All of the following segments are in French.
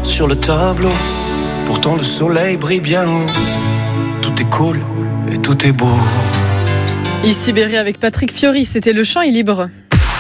sur le tableau. Pourtant le soleil brille bien haut. Tout est cool et tout est beau. Ici Berry avec Patrick Fiori, c'était Le Champ est libre.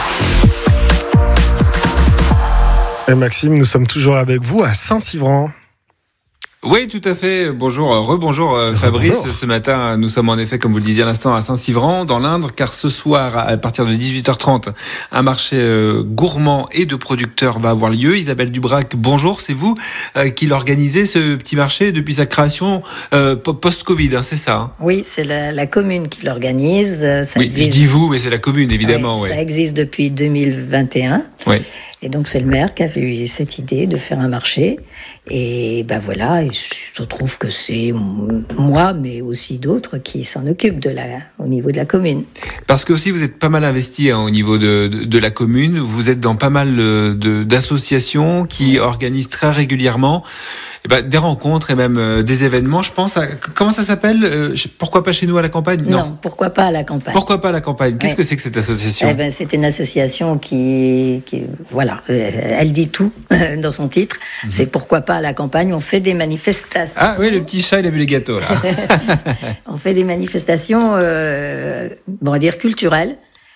Et Maxime, nous sommes toujours avec vous à Saint-Civran. Oui, tout à fait. Bonjour, rebonjour Fabrice. Bonjour. Ce matin, nous sommes en effet, comme vous le disiez à l'instant, à Saint-Civran, dans l'Indre, car ce soir, à partir de 18h30, un marché gourmand et de producteurs va avoir lieu. Isabelle Dubrac, bonjour, c'est vous qui l'organisez, ce petit marché, depuis sa création post-Covid, hein, c'est ça hein? Oui, c'est la commune qui l'organise. Ça Oui, existe... je dis vous, mais c'est la commune, évidemment. Oui, ouais. Ça existe depuis 2021. Oui. Et donc, c'est le maire qui avait eu cette idée de faire un marché. Et ben voilà, il se trouve que c'est moi, mais aussi d'autres qui s'en occupent au niveau de la commune. Parce que aussi, vous êtes pas mal investi au niveau de la commune. Vous êtes dans pas mal d'associations qui organisent très régulièrement des rencontres et même des événements. Je pense à... Comment ça s'appelle Pourquoi pas chez nous à la campagne? Non, pourquoi pas à la campagne. Pourquoi pas à la campagne? Qu'est-ce que c'est que cette association? C'est une association qui voilà, elle dit tout dans son titre. C'est pourquoi pas à la campagne. On fait des manifestations. Ah oui, le petit chat, il a vu les gâteaux là. On fait des manifestations, on va dire culturelles.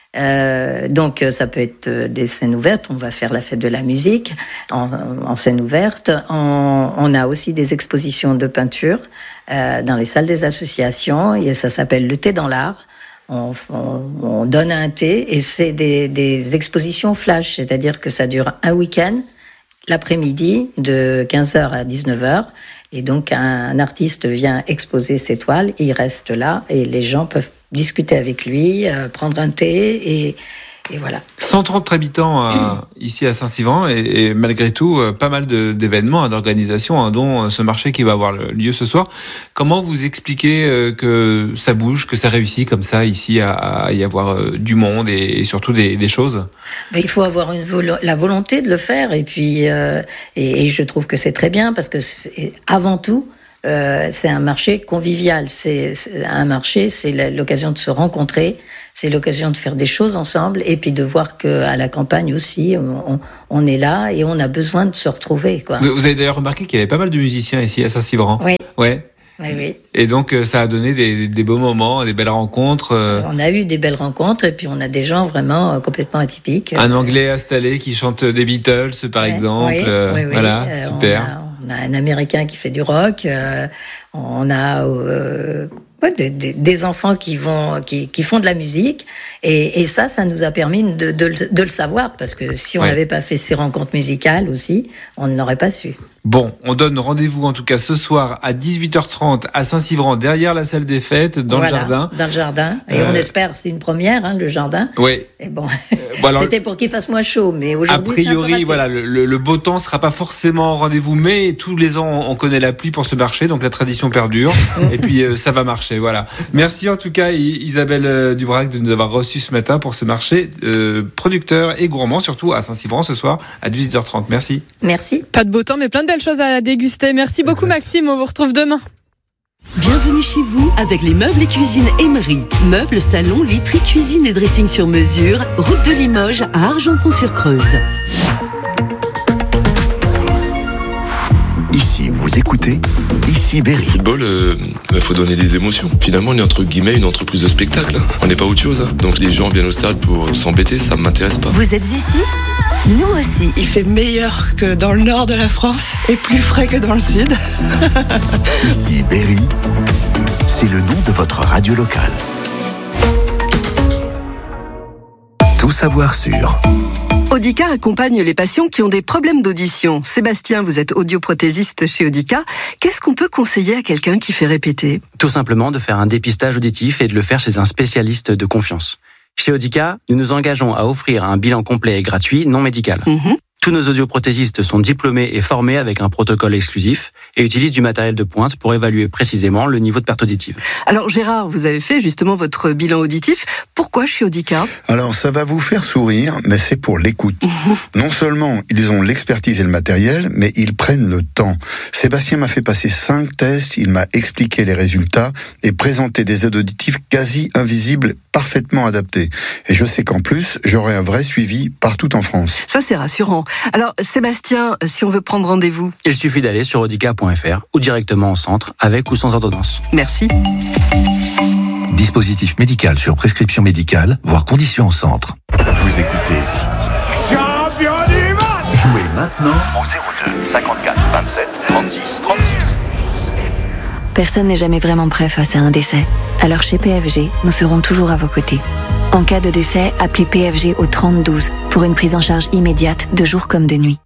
Donc ça peut être des scènes ouvertes. On va faire la fête de la musique en scène ouverte. On a aussi des expositions de peinture dans les salles des associations. Et ça s'appelle le thé dans l'art. On donne un thé et c'est des expositions flash, c'est-à-dire que ça dure un week-end, l'après-midi de 15h à 19h. Et donc un artiste vient exposer ses toiles et il reste là et les gens peuvent discuter avec lui, prendre un thé et voilà. 130 habitants ici à Saint-Civran et malgré tout pas mal d'événements, d'organisations, dont ce marché qui va avoir lieu ce soir. Comment vous expliquez que ça bouge, que ça réussit comme ça ici à y avoir du monde et surtout des choses? Il faut avoir la volonté de le faire et puis et je trouve que c'est très bien parce que avant tout c'est un marché convivial. C'est un marché, c'est l'occasion de se rencontrer, c'est l'occasion de faire des choses ensemble et puis de voir qu'à la campagne aussi, on est là et on a besoin de se retrouver, quoi. Vous avez d'ailleurs remarqué qu'il y avait pas mal de musiciens ici à Saint-Civran. Oui. Ouais. Oui. Et donc ça a donné des beaux moments, des belles rencontres. On a eu des belles rencontres et puis on a des gens vraiment complètement atypiques. Un Anglais installé qui chante des Beatles par exemple. Oui. Voilà, super. On a un Américain qui fait du rock. On a des enfants qui font de la musique et ça nous a permis de le savoir parce que si on n'avait pas fait ces rencontres musicales aussi, on ne l'aurait pas su. Bon, on donne rendez-vous en tout cas ce soir à 18h30 à Saint-Civran, derrière la salle des fêtes, dans le jardin. Dans le jardin. Et on espère, c'est une première, le jardin. Oui. Et bon, c'était pour qu'il fasse moins chaud, mais aujourd'hui, a priori, voilà, le beau temps sera pas forcément au rendez-vous, mais tous les ans, on connaît la pluie pour ce marché, donc la tradition perdure. Et puis, ça va marcher, voilà. Merci en tout cas, Isabelle Dubrac, de nous avoir reçus ce matin pour ce marché producteur et gourmand, surtout à Saint-Civran ce soir à 18h30. Merci. Merci. Pas de beau temps, mais plein de belles choses à déguster. Merci beaucoup Maxime, on vous retrouve demain. Bienvenue chez vous avec les meubles et cuisine Emery. Meubles, salons, literie, cuisine et dressing sur mesure. Route de Limoges à Argenton-sur-Creuse. Ici, vous écoutez, ici Berry. Football, faut donner des émotions. Finalement, on est entre guillemets une entreprise de spectacle. On n'est pas autre chose. Donc les gens viennent au stade pour s'embêter, ça m'intéresse pas. Vous êtes ici ? Nous aussi. Il fait meilleur que dans le nord de la France et plus frais que dans le sud. Ici Berry, c'est le nom de votre radio locale. Tout savoir sur... Audica accompagne les patients qui ont des problèmes d'audition. Sébastien, vous êtes audioprothésiste chez Audica. Qu'est-ce qu'on peut conseiller à quelqu'un qui fait répéter ? Tout simplement de faire un dépistage auditif et de le faire chez un spécialiste de confiance. Chez Audica, nous nous engageons à offrir un bilan complet et gratuit, non médical. Tous nos audioprothésistes sont diplômés et formés avec un protocole exclusif et utilisent du matériel de pointe pour évaluer précisément le niveau de perte auditive. Alors Gérard, vous avez fait justement votre bilan auditif. Pourquoi chez Audica ? Alors ça va vous faire sourire, mais c'est pour l'écoute. Non seulement ils ont l'expertise et le matériel, mais ils prennent le temps. Sébastien m'a fait passer 5 tests, il m'a expliqué les résultats et présenté des aides auditives quasi invisibles, parfaitement adaptées. Et je sais qu'en plus, j'aurai un vrai suivi partout en France. Ça c'est rassurant. Alors, Sébastien, si on veut prendre rendez-vous? Il suffit d'aller sur audica.fr ou directement au centre, avec ou sans ordonnance. Merci. Dispositif médical sur prescription médicale, voire conditions au centre. Vous écoutez Champion du monde. Jouez maintenant au 02 54 27 36 36. Personne n'est jamais vraiment prêt face à un décès. Alors chez PFG, nous serons toujours à vos côtés. En cas de décès, appelez PFG au 3012 pour une prise en charge immédiate de jour comme de nuit.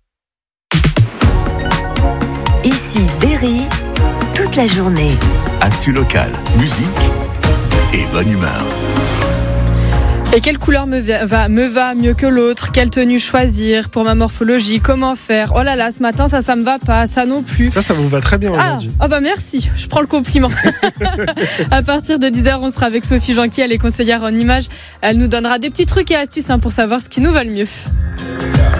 Ici Berry, toute la journée. Actu local, musique et bonne humeur. Et quelle couleur me va mieux que l'autre? Quelle tenue choisir pour ma morphologie? Comment faire? Oh là là, ce matin, ça me va pas, ça non plus. Ça vous va très bien aujourd'hui. Ah bah merci, je prends le compliment. À partir de 10h, on sera avec Sophie Janqui, elle est conseillère en images. Elle nous donnera des petits trucs et astuces pour savoir ce qui nous va le mieux.